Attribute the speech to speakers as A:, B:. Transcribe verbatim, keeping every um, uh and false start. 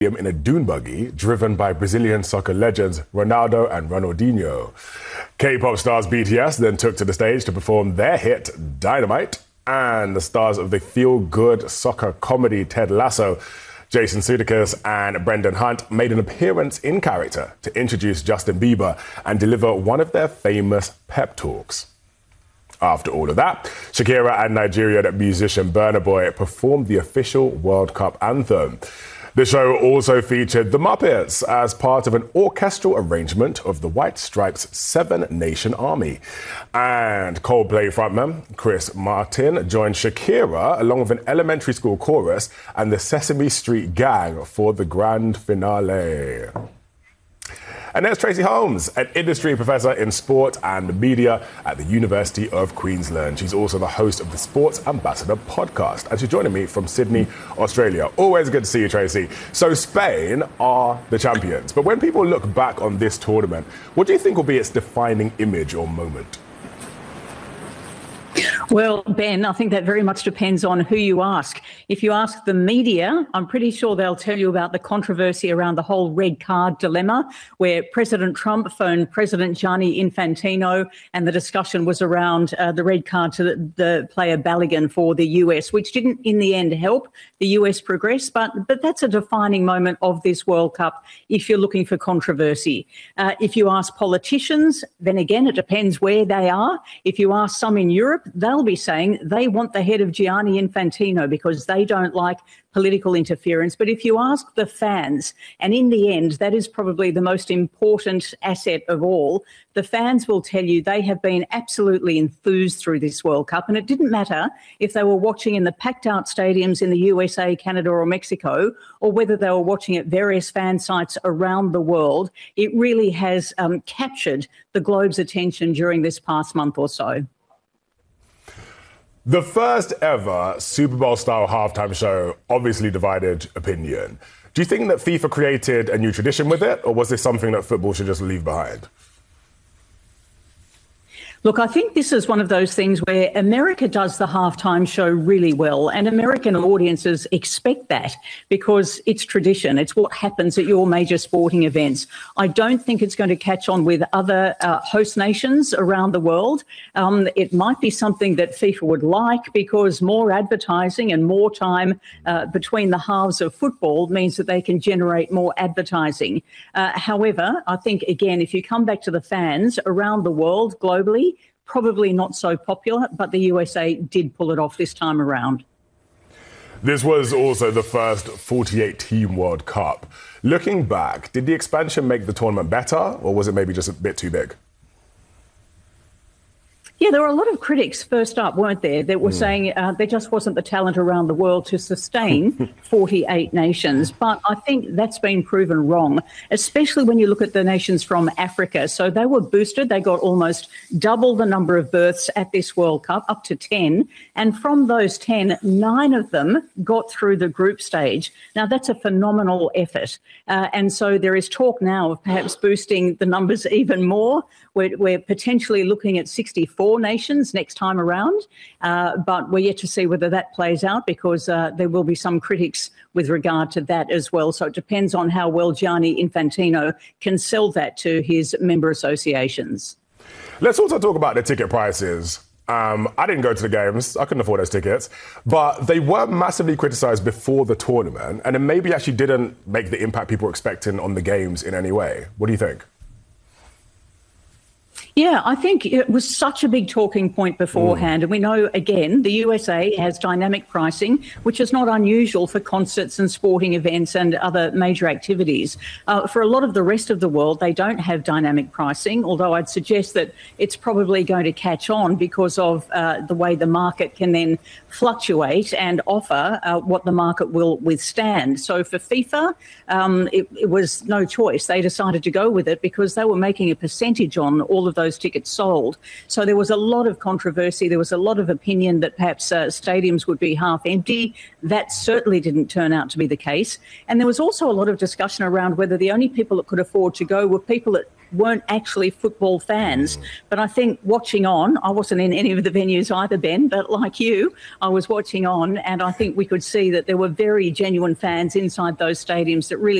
A: in a dune buggy driven by Brazilian soccer legends Ronaldo and Ronaldinho. K-pop stars B T S then took to the stage to perform their hit Dynamite, and the stars of the feel-good soccer comedy Ted Lasso, Jason Sudeikis and Brendan Hunt, made an appearance in character to introduce Justin Bieber and deliver one of their famous pep talks. After all of that, Shakira and Nigerian musician Burna Boy performed the official World Cup anthem. The show also featured the Muppets as part of an orchestral arrangement of the White Stripes' Seven Nation Army. And Coldplay frontman Chris Martin joined Shakira along with an elementary school chorus and the Sesame Street Gang for the grand finale. And there's Tracy Holmes, an industry professor in sport and media at the University of Queensland. She's also the host of the Sports Ambassador podcast, and she's joining me from Sydney, Australia. Always good to see you, Tracy. So Spain are the champions, but when people look back on this tournament, what do you think will be its defining image or moment?
B: Well, Ben, I think that very much depends on who you ask. If you ask the media, I'm pretty sure they'll tell you about the controversy around the whole red card dilemma, where President Trump phoned President Gianni Infantino, and the discussion was around uh, the red card to the, the player Balogun for the U S, which didn't in the end help the U S progress. But, but that's a defining moment of this World Cup if you're looking for controversy. Uh, if you ask politicians, then again, it depends where they are. If you ask some in Europe, they'll be saying they want the head of Gianni Infantino because they don't like political interference. But if you ask the fans, and in the end, that is probably the most important asset of all, the fans will tell you they have been absolutely enthused through this World Cup. And it didn't matter if they were watching in the packed out stadiums in the U S A, Canada or Mexico, or whether they were watching at various fan sites around the world. It really has um, captured the globe's attention during this past month or so.
A: The first ever Super Bowl-style halftime show obviously divided opinion. Do you think that FIFA created a new tradition with it, or was this something that football should just leave behind?
B: Look, I think this is one of those things where America does the halftime show really well, and American audiences expect that because it's tradition. It's what happens at your major sporting events. I don't think it's going to catch on with other uh, host nations around the world. Um, it might be something that FIFA would like because more advertising and more time uh, between the halves of football means that they can generate more advertising. Uh, however, I think, again, if you come back to the fans around the world globally, probably not so popular, but the U S A did pull it off this time around.
A: This was also the first forty-eight team World Cup. Looking back, did the expansion make the tournament better, or was it maybe just a bit too big?
B: Yeah, there were a lot of critics first up, weren't there, that were mm. saying uh, there just wasn't the talent around the world to sustain forty-eight nations. But I think that's been proven wrong, especially when you look at the nations from Africa. So they were boosted. They got almost double the number of berths at this World Cup, up to ten. And from those ten, nine of them got through the group stage. Now, that's a phenomenal effort. Uh, and so there is talk now of perhaps boosting the numbers even more. We're, we're potentially looking at sixty-four nations next time around, uh, but we're yet to see whether that plays out because uh, there will be some critics with regard to that as well. So it depends on how well Gianni Infantino can sell that to his member associations.
A: Let's also talk about the ticket prices. Um, I didn't go to the games. I couldn't afford those tickets. But they were massively criticised before the tournament, and it maybe actually didn't make the impact people were expecting on the games in any way. What do you think?
B: Yeah, I think it was such a big talking point beforehand. Mm. And we know, again, the U S A has dynamic pricing, which is not unusual for concerts and sporting events and other major activities. Uh, for a lot of the rest of the world, they don't have dynamic pricing, although I'd suggest that it's probably going to catch on because of uh, the way the market can then fluctuate and offer uh, what the market will withstand. So for FIFA, um, it, it was no choice. They decided to go with it because they were making a percentage on all of those tickets sold. So there was a lot of controversy. There was a lot of opinion that perhaps uh, stadiums would be half empty. That certainly didn't turn out to be the case. And there was also a lot of discussion around whether the only people that could afford to go were people that weren't actually football fans. But I think watching on, I wasn't in any of the venues either, Ben, but like you, I was watching on, and I think we could see that there were very genuine fans inside those stadiums that really